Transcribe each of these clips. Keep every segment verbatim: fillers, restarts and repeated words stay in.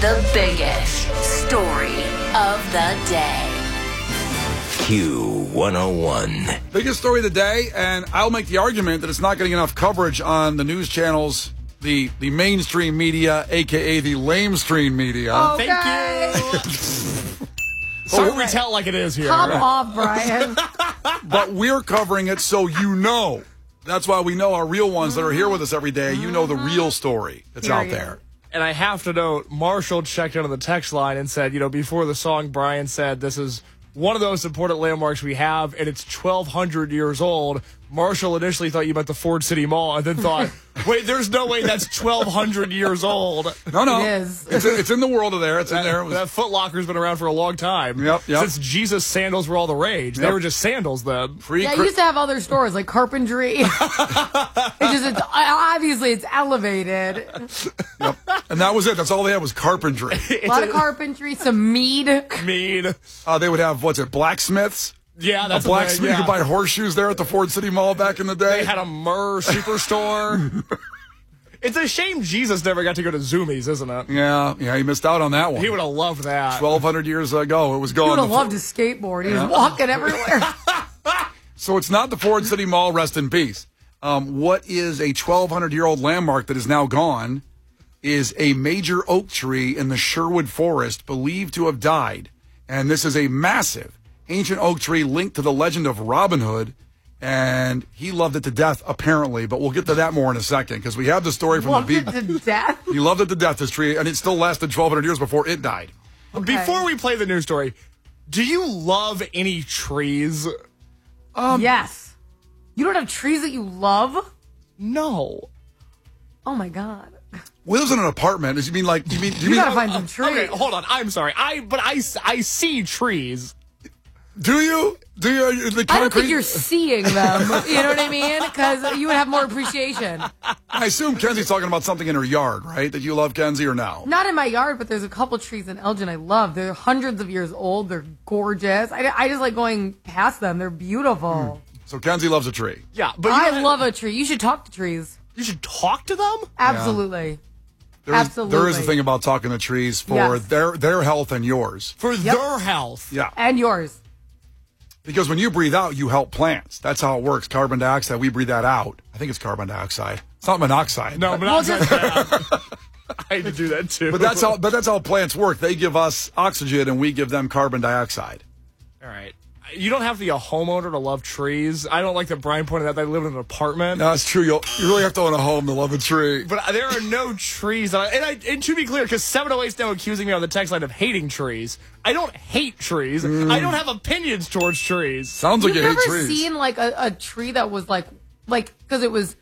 The biggest story of the day. Q one oh one. Biggest story of the day, and I'll make the argument that it's not getting enough coverage on the news channels, the the mainstream media, a k a the lamestream media. Okay. Thank you. Sorry we tell it like it is here. Come off, Brian. But we're covering it so you know. That's why we know our real ones that are here with us every day. You know the real story that's out there. And I have to note, Marshall checked into the text line and said, you know, before the song, Brian said this is one of those important landmarks we have, and it's twelve hundred years old. Marshall initially thought you meant the Ford City Mall, and then thought, wait, there's no way that's twelve hundred years old. No, no. It is. It's, it's in the world of there. It's that, in there. It was... That Foot Locker's been around for a long time. Yep, yep. Since Jesus sandals were all the rage. Yep. They were just sandals then. Free yeah, you used to have other stores like carpentry. It's just, it's, obviously, it's elevated. Yep. And that was it. That's all they had was carpentry. A lot of carpentry, some mead. Mead. Uh, they would have, what's it, blacksmiths? Yeah, that's a blacksmith. yeah. You could buy horseshoes there at the Ford City Mall back in the day. They had a Murr superstore. It's a shame Jesus never got to go to Zoomies, isn't it? Yeah, yeah, he missed out on that one. He would have loved that. twelve hundred years ago, it was going. He would have loved his skateboard. He was walking everywhere. So it's not the Ford City Mall, rest in peace. Um, what is a twelve hundred year old landmark that is now gone is a major oak tree in the Sherwood Forest believed to have died. And this is a massive ancient oak tree linked to the legend of Robin Hood, and he loved it to death, apparently. But we'll get to that more in a second, because we have the story from loved the it to death? He loved it to death, this tree, and it still lasted twelve hundred years before it died. Okay. Before we play the news story, do you love any trees? Um, yes. You don't have trees that you love? No. Oh, my God. We lives in an apartment. Does you mean like you mean? Do you, you mean, gotta find some trees. Okay, hold on. I'm sorry. I but I, I see trees. Do you? Do you? The I don't think you're seeing them. You know what I mean? Because you would have more appreciation. I assume Kenzie's talking about something in her yard, right? That you love, Kenzie, or no? Not in my yard, but there's a couple trees in Elgin I love. They're hundreds of years old. They're gorgeous. I, I just like going past them. They're beautiful. Hmm. So Kenzie loves a tree. Yeah, but you I love a tree. You should talk to trees. You should talk to them? Absolutely. Yeah. There is, Absolutely. there is a thing about talking to trees for yes. their their health and yours. For yep. their health. Yeah. And yours. Because when you breathe out, you help plants. That's how it works. Carbon dioxide, we breathe that out. I think it's carbon dioxide. It's not monoxide. No, monoxide's bad. I hate to do that too. But that's how but that's how plants work. They give us oxygen and we give them carbon dioxide. All right. You don't have to be a homeowner to love trees. I don't like that Brian pointed out that I live in an apartment. No, it's true. You'll, you really have to own a home to love a tree. But there are no trees. That I, and, I, and to be clear, because seven oh eight's now accusing me on the text line of hating trees. I don't hate trees. Mm. I don't have opinions towards trees. Sounds like You've you hate never trees. seen like a, a tree that was like, like, because it was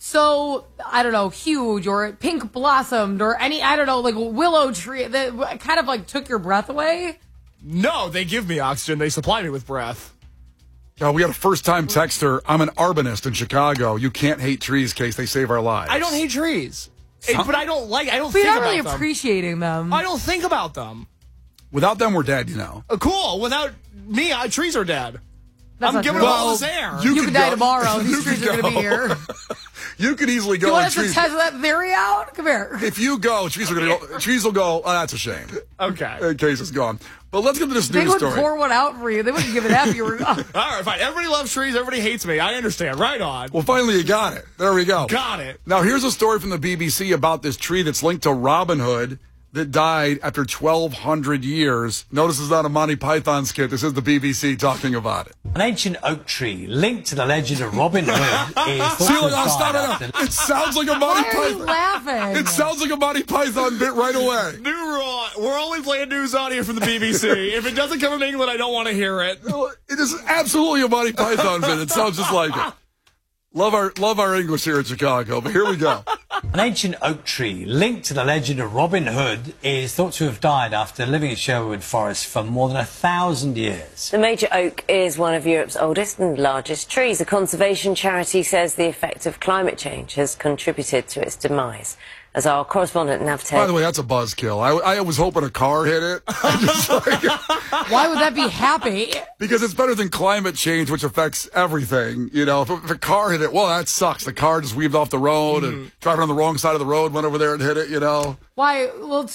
so, I don't know, huge or pink blossomed or any, I don't know, like a willow tree that kind of like took your breath away? No, they give me oxygen. They supply me with breath. Oh, we had a first-time texter. I'm an arborist in Chicago. You can't hate trees, case they save our lives. I don't hate trees, it, but I don't like. I don't. But think you're not about really them. appreciating them. I don't think about them. Without them, we're dead. You know. Uh, cool. Without me, uh, trees are dead. That's I'm giving true. them all well, this air. You, you could could die go. tomorrow. These trees are going to be here. You could easily go. Do you want and us to trees, test that theory out? Come here. If you go, trees are going to go. Trees will go. Oh, that's a shame. Okay. In case it's gone. But let's get to this They news would story. pour one out for you. They wouldn't give it after you were gone. All right, fine. Everybody loves trees. Everybody hates me. I understand. Right on. Well, finally you got it. There we go. Got it. Now, here's a story from the B B C about this tree that's linked to Robin Hood that died after twelve hundred years. Notice it's not a Monty Python skit. This is the B B C talking about it. An ancient oak tree linked to the legend of Robin Hood is... See, look, I'll stop it. It sounds like a Monty Why are you Python. laughing? It sounds like a Monty Python bit right away. New rule. We're only playing news audio from the B B C. If it doesn't come from England, I don't want to hear it. It is absolutely a Monty Python bit. It sounds just like it. Love our love our English here in Chicago, but here we go. An ancient oak tree linked to the legend of Robin Hood is thought to have died after living in Sherwood Forest for more than a thousand years. The major oak is one of Europe's oldest and largest trees. A conservation charity says the effect of climate change has contributed to its demise. As our correspondent Navtech... By the way, that's a buzzkill. I, I was hoping a car hit it. Just like, why would that be happy? Because it's better than climate change, which affects everything. You know, if, if a car hit it, well, that sucks. The car just weaved off the road mm. and driving on the wrong side of the road, went over there and hit it, you know. Why? Well, to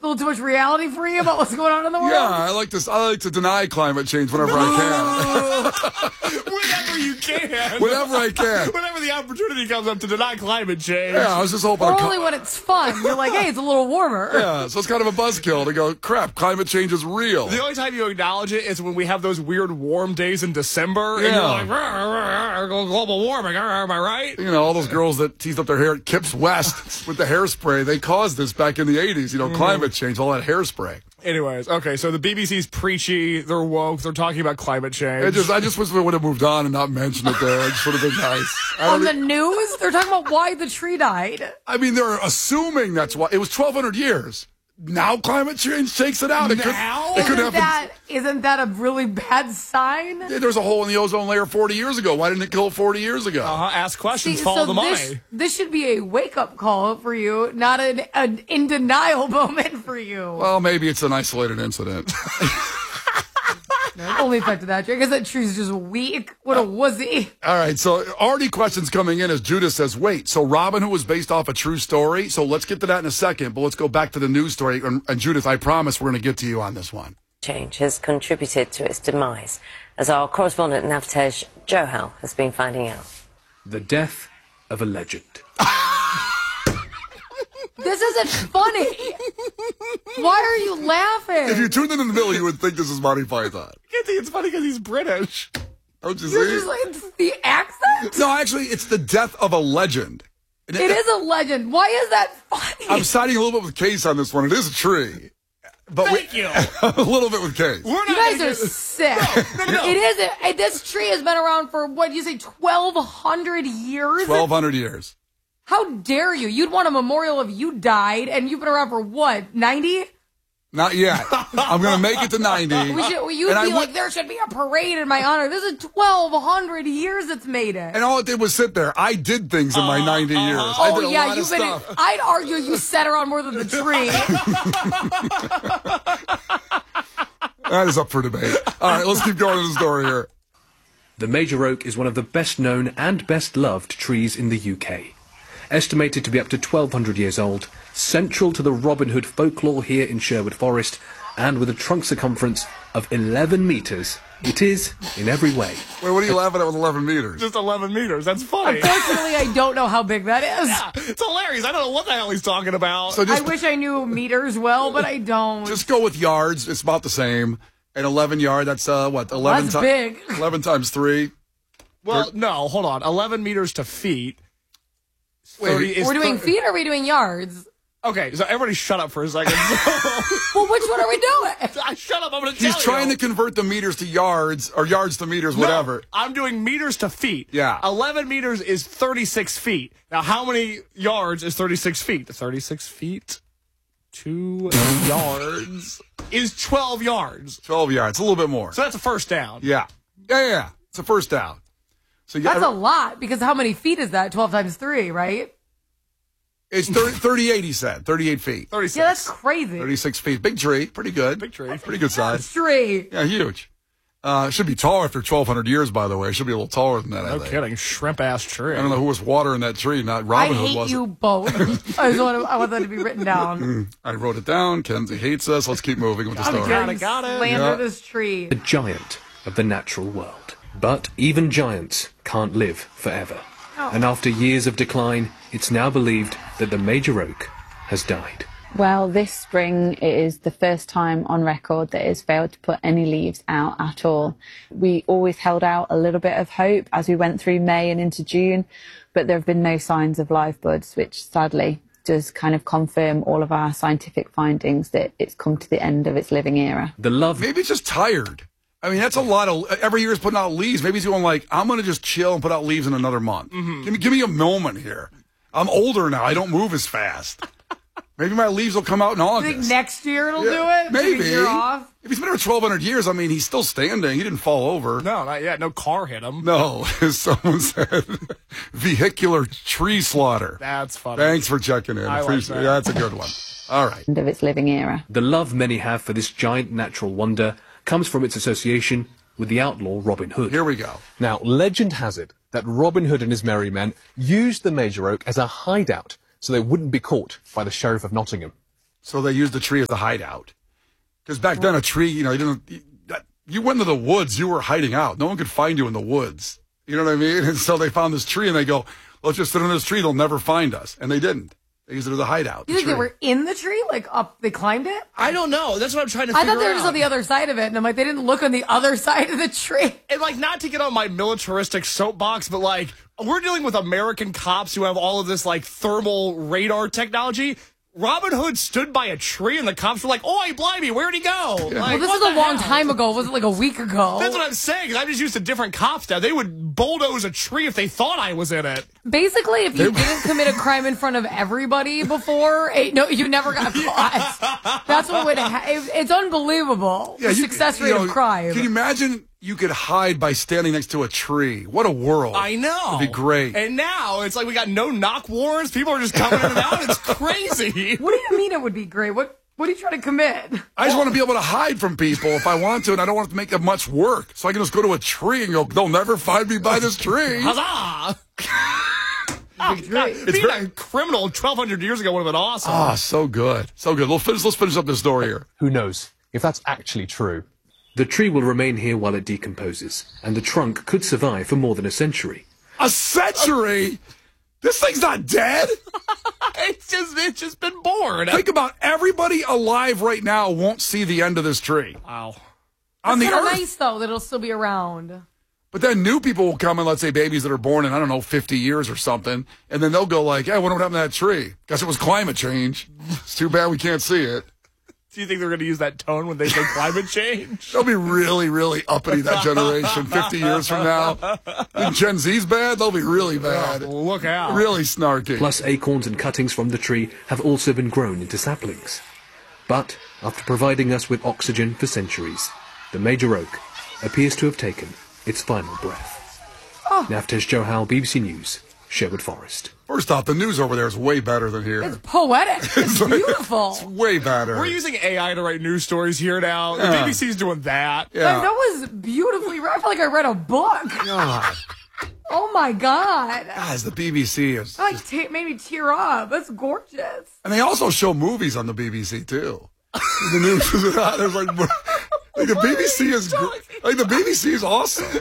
little too much reality for you about what's going on in the world? Yeah, I like to. I like to deny climate change whenever I Whenever you can. can. Whenever I can. Whenever the opportunity comes up to deny climate change. Yeah, I was just hoping. Or a co- only when it's fun. You're like, hey, it's a little warmer. Yeah, so it's kind of a buzzkill to go, crap, climate change is real. The only time you acknowledge it is when we have those weird warm days in December, and Yeah. you're like, "Rah, rah, rah, global warming, rah, am I right?" You know, all those girls that teased up their hair at Kips West with the hairspray, they caused this back in the eighties, you know, climate change, all that hairspray. Anyways, okay, so the B B C's preachy, they're woke, they're talking about climate change. It just, I just wish we would have moved on and not mentioned it there. It just would have been nice. I, On don't the e- news, they're talking about why the tree died. I mean, they're assuming that's why. It was twelve hundred years. Now climate change takes it out. It could, Now? it could Isn't happen. that, isn't that a really bad sign? There was a hole in the ozone layer forty years ago. Why didn't it kill forty years ago? Uh-huh, ask questions, See, follow so the this, money. this should be a wake-up call for you, not an, an in denial moment for you. Well, maybe it's an isolated incident. Only affected that tree because that tree's just weak. What a wussy. All right, so already questions coming in as Judas says, wait, so Robin Hood was based off a true story? So let's get to that in a second, but let's go back to the news story. And, and Judith, I promise we're going to get to you on this one. Change has contributed to its demise, as our correspondent Navtej Johal has been finding out. The death of a legend. This isn't funny. Why are you laughing? If you tuned in in the middle, you would think this is Monty Python. I think it's funny because he's British. Don't you You're see? just like, it's the accent? No, actually, it's the death of a legend. And It is a legend. Why is that funny? I'm siding a little bit with Case on this one. It is a tree. But Thank we, you. a little bit with Case. We're not You guys gonna are get- sick. No, no, no. It isn't. eh, This tree has been around for, what, you say, twelve hundred years? twelve hundred years. How dare you? You'd want a memorial if you died, and you've been around for, what, ninety? Not yet. I'm going to make it to ninety. We should, you'd And I be would- like, there should be a parade in my honor. This is twelve hundred years it's made it. And all it did was sit there. I did things in my ninety years. I did Oh a yeah, lot you've of been. stuff. I'd argue you sat around more than the tree. That is up for debate. All right, let's keep going to the story here. The major oak is one of the best known and best loved trees in the U K. Estimated to be up to twelve hundred years old, central to the Robin Hood folklore here in Sherwood Forest, and with a trunk circumference of eleven metres, it is, in every way, Wait, what are you laughing at with eleven meters? Just eleven meters. That's funny. Unfortunately, I don't know how big that is. Yeah, it's hilarious. I don't know what the hell he's talking about. So I just, wish I knew meters well, but I don't. just go with yards. It's about the same. An eleven yard, that's uh, what? eleven That's ti- big. eleven times three. well, no, hold on. eleven meters to feet. Wait, thirty is We're doing thir- feet or are we doing yards? Okay, so everybody shut up for a second. Well, which one are we doing? Shut up, I'm going to tell He's trying you. to convert the meters to yards or yards to meters, No, whatever. I'm doing meters to feet. Yeah. eleven meters is thirty-six feet. Now, how many yards is thirty-six feet? thirty-six feet, two yards is twelve yards. twelve yards, a little bit more. So that's a first down. Yeah. Yeah, yeah, yeah. It's a first down. So you That's a got lot because how many feet is that? twelve times three, right? it's thirty, thirty-eight, he said. thirty-eight feet. thirty-six. Yeah, that's crazy. thirty-six feet. Big tree. Pretty good. Big tree. Pretty good size. Tree. Yeah, huge. Uh, should be taller after twelve hundred years, by the way. Should be a little taller than that, I No think. kidding. Shrimp ass tree. I don't know who was watering that tree. Not I Robin Hood, hate was you it? both. I, just want to, I want that to be written down. I wrote it down. Kenzie hates us. Let's keep moving with the story. got it, got it. Slander Yeah. this tree. a giant of the natural world. But even giants can't live forever. And after years of decline, it's now believed that the major oak has died. Well, this spring it is the first time on record that it's failed to put any leaves out at all. We always held out a little bit of hope as we went through May and into June, but there have been no signs of live buds, which sadly does kind of confirm all of our scientific findings that it's come to the end of its living era. The love Maybe he's just tired. I mean, that's a lot of. Every year he's putting out leaves. Maybe he's going like, I'm going to just chill and put out leaves in another month. Mm-hmm. Give me, give me a moment here. I'm older now. I don't move as fast. Maybe my leaves will come out in I August. think next year it'll Yeah, do it. Maybe. Take a year off. If he's been here twelve hundred years, I mean, he's still standing. He didn't fall over. No, not yet. No car hit him. No, as someone said, vehicular tree slaughter. That's funny. Thanks for checking in. I like Appreciate that. Yeah, that's a good one. All right. End of its living era. The love many have for this giant natural wonder comes from its association with the outlaw Robin Hood. Here we go. Now, legend has it that Robin Hood and his merry men used the major oak as a hideout so they wouldn't be caught by the Sheriff of Nottingham. So they used the tree as a hideout. Because back then, a tree, you know, you didn't. You went into the woods, you were hiding out. No one could find you in the woods. You know what I mean? And so they found this tree, and they go, let's just sit in this tree. They'll never find us. And they didn't. They used it as a hideout. You the think tree. they were in the tree? Like, up, they climbed it? I don't know. That's what I'm trying to I figure out. thought they were just on the other side of it, and I'm like, they didn't look on the other side of the tree. And, like, not to get on my militaristic soapbox, but, like, we're dealing with American cops who have all of this, like, thermal radar technology. Robin Hood stood by a tree, and the cops were like, "Oi, blimey, where'd he go?" Like, Well, this what was a the long hell? time ago. It wasn't like a week ago. That's what I'm saying. I'm just used to different cops now. They would bulldoze a tree if they thought I was in it. Basically, if you didn't commit a crime in front of everybody before, eh, no, you never got caught. That's what would ha- it, it's unbelievable. Yeah, the you- success you rate know, of crime. Can you imagine you could hide by standing next to a tree? What a world. I know. It'd be great. And now it's like we got no knock warrants. People are just coming in and out. It's crazy. What do you mean it would be great? What What are you trying to commit? I just want to be able to hide from people if I want to, and I don't want to make that much work. So I can just go to a tree and go, they'll never find me by this tree. Huzzah! Oh, God, being very- a criminal twelve hundred years ago would have been awesome. Ah, so good. So good. Let's finish, let's finish up this story here. Who knows if that's actually true? The tree will remain here while it decomposes, and the trunk could survive for more than a century. A century? This thing's not dead? It's just it's just been born. Think about everybody alive right now won't see the end of this tree. Wow. On the It's kinda earth. nice though that it'll still be around. But then new people will come in, let's say babies that are born in, I don't know, fifty years or something, and then they'll go like, yeah, I wonder what happened to that tree. Guess it was climate change. It's too bad we can't see it. Do you think they're going to use that tone when they say climate change? They'll be really, really uppity, that generation, fifty years from now. Think Gen Z's bad? They'll be really bad. Oh, look out. Really snarky. Plus, acorns and cuttings from the tree have also been grown into saplings. But, after providing us with oxygen for centuries, the major oak appears to have taken its final breath. Oh. Navtesh Johal, B B C News, Sherwood Forest. First off, the news over there is way better than here. It's poetic. It's like- beautiful. It's way better. We're using A I to write news stories here now. The Yeah. B B C's doing that. Like, yeah. that was beautifully read. I feel like I read a book. God. Oh my god. Guys, the B B C is. That like te- made me tear up. That's gorgeous. And they also show movies on the B B C too. The news is there's like, like the B B C is gr- like the B B C is awesome.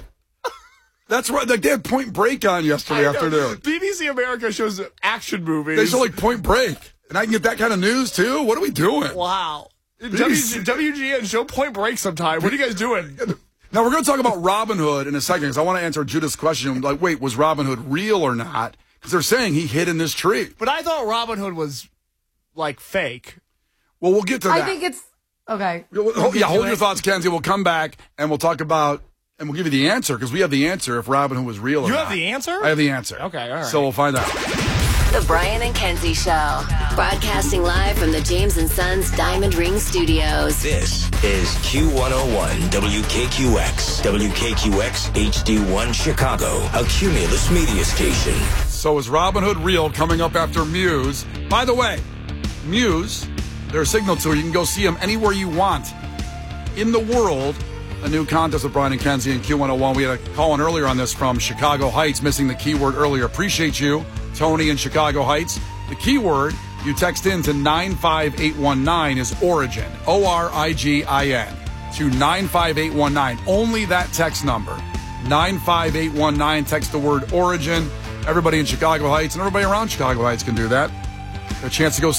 That's right. Like they had Point Break on yesterday afternoon. B B C America shows action movies. They show like Point Break, and I can get that kind of news too. What are we doing? Wow. B B C. W G N, show Point Break sometime. What are you guys doing? Now we're going to talk about Robin Hood in a second because I want to answer Judith's question. Like, wait, was Robin Hood real or not? Because they're saying he hid in this tree. But I thought Robin Hood was, like, fake. Well, we'll get to that. I think it's okay. Oh, yeah, hold your thoughts, Kenzie. We'll come back and we'll talk about, and we'll give you the answer because we have the answer if Robin Hood was real or You not. have the answer? I have the answer. Okay, all right. So we'll find out. The Brian and Kenzie Show. Broadcasting live from the James and Sons Diamond Ring Studios. This is Q one oh one W K Q X. W K Q X H D one Chicago. A Cumulus media station. So is Robin Hood real? Coming up after Muse. By the way, Muse, they're a signal tour. You can go see them anywhere you want in the world. A new contest with Brian and Kenzie and Q one oh one. We had a call in earlier on this from Chicago Heights, missing the keyword earlier. Appreciate you, Tony in Chicago Heights. The keyword you text in to nine five eight one nine is origin, O R I G I N, to nine five eight one nine. Only that text number, nine five eight one nine. Text the word origin. Everybody in Chicago Heights and everybody around Chicago Heights can do that. A chance to go see Muse anywhere you want in the country. Is Robin Hood real? We'll tell you in three minutes.